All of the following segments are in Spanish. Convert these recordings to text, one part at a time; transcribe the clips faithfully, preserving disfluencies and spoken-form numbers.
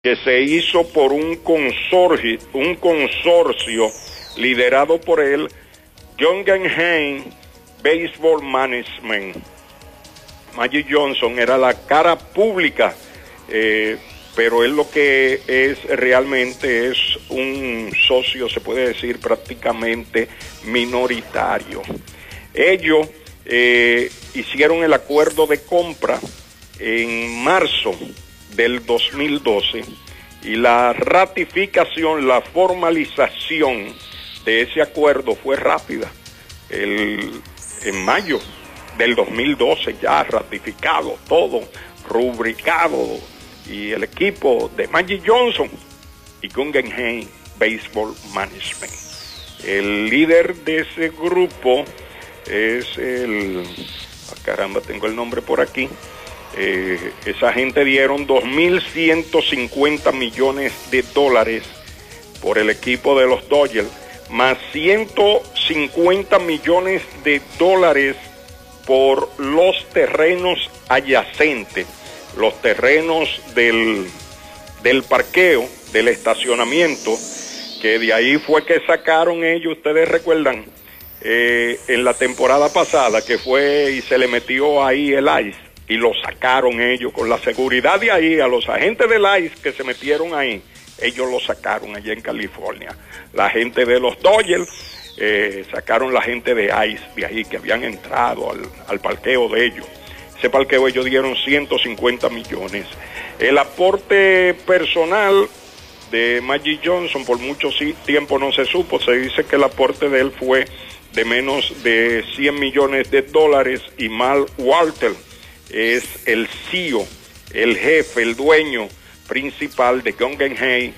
que se hizo por un consorcio, un consorcio liderado por el Guggenheim Baseball Management. Magic Johnson era la cara pública, eh, pero él lo que es realmente es un socio, se puede decir, prácticamente minoritario. Ellos eh, hicieron el acuerdo de compra en marzo del dos mil doce y la ratificación, la formalización de ese acuerdo fue rápida. El, en mayo del dos mil doce ya ratificado, todo rubricado, y el equipo de Magic Johnson y Guggenheim Baseball Management. El líder de ese grupo es el... Ah, caramba, tengo el nombre por aquí. Eh, esa gente dieron dos mil ciento cincuenta millones de dólares por el equipo de los Dodgers, más ciento cincuenta millones de dólares por los terrenos adyacentes, los terrenos del, del parqueo, del estacionamiento, que de ahí fue que sacaron ellos, ustedes recuerdan, eh, en la temporada pasada, que fue y se le metió ahí el I C E, y lo sacaron ellos con la seguridad de ahí, a los agentes del I C E que se metieron ahí, ellos lo sacaron allá en California. La gente de los Dodgers eh, sacaron la gente de I C E de ahí, que habían entrado al, al parqueo de ellos. Ese parqueo ellos dieron ciento cincuenta millones. El aporte personal de Magic Johnson por mucho tiempo no se supo. Se dice que el aporte de él fue de menos de cien millones de dólares, y Mal Walter es el C E O, el jefe, el dueño principal de Guggenheim,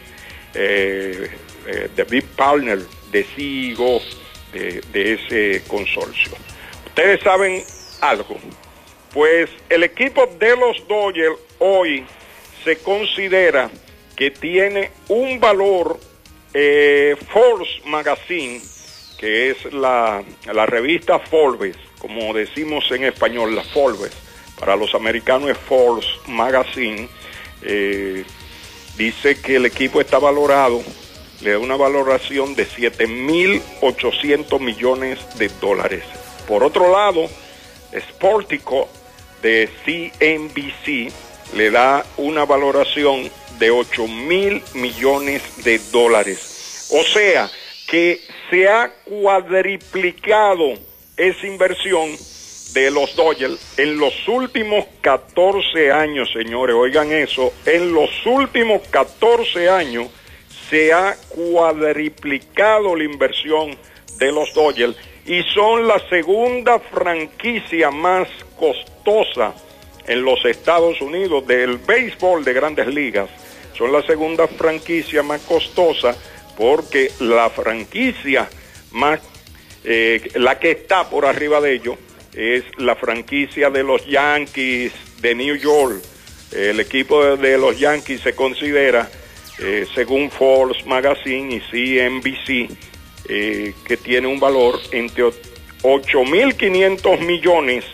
eh, eh, de Big Partner, de C E O de, de ese consorcio. Ustedes saben algo, pues el equipo de los Dodgers hoy se considera que tiene un valor, eh, Forbes Magazine, que es la, la revista Forbes, como decimos en español, la Forbes, para los americanos es Forbes Magazine, eh, dice que el equipo está valorado, le da una valoración de siete mil ochocientos millones de dólares. Por otro lado, Sportico de C N B C le da una valoración de ocho mil millones de dólares. O sea, que se ha cuadriplicado esa inversión de los Dodgers en los últimos catorce años, señores, oigan eso, en los últimos catorce años se ha cuadriplicado la inversión de los Dodgers y son la segunda franquicia más costosa en los Estados Unidos del béisbol de Grandes Ligas. Son la segunda franquicia más costosa porque la franquicia más, eh, la que está por arriba de ellos, es la franquicia de los Yankees de New York. El equipo de, de los Yankees se considera, eh, según Forbes Magazine y C N B C, eh, que tiene un valor entre ocho mil quinientos millones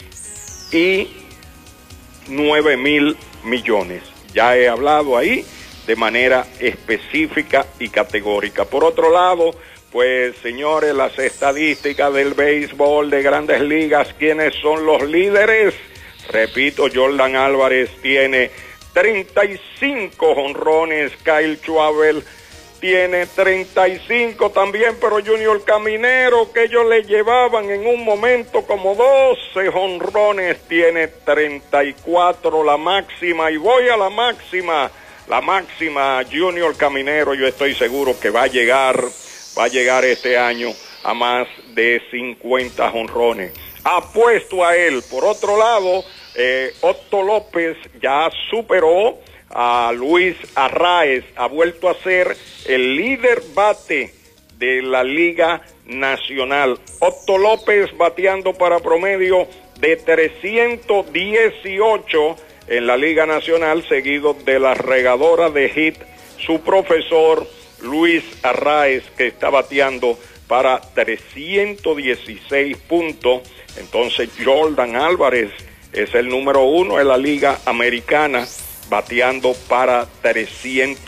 y nueve mil millones. Ya he hablado ahí de manera específica y categórica. Por otro lado, pues señores, las estadísticas del béisbol de Grandes Ligas, ¿quiénes son los líderes? Repito, Jordan Álvarez tiene treinta y cinco jonrones, Kyle Schwarber tiene treinta y cinco también, pero Junior Caminero, que ellos le llevaban en un momento como doce jonrones, tiene treinta y cuatro, la máxima, y voy a la máxima, la máxima, Junior Caminero, yo estoy seguro que va a llegar... va a llegar este año a más de cincuenta jonrones. Apuesto a él. Por otro lado, eh, Otto López ya superó a Luis Arraez, ha vuelto a ser el líder bate de la Liga Nacional. Otto López bateando para promedio de trescientos dieciocho en la Liga Nacional, seguido de la regadora de hit, su profesor Luis Arraez, que está bateando para trescientos dieciséis puntos. Entonces Jordan Álvarez es el número uno en la Liga Americana bateando para trescientos